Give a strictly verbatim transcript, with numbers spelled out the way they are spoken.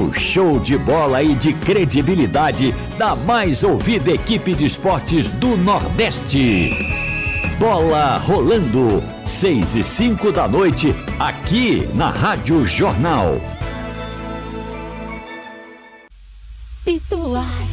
o show de bola e de credibilidade da mais ouvida equipe de esportes do Nordeste. Bola Rolando, seis e cinco da noite, aqui na Rádio Jornal. Pituar.